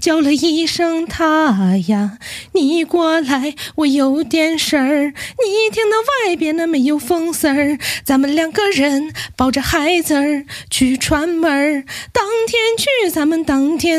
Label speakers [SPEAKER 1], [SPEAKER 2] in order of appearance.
[SPEAKER 1] 叫了一声他呀，你过来，我有点事儿。你听到外边的没有风丝儿，咱们2个人抱着孩子儿去串门儿。当天去，咱们当天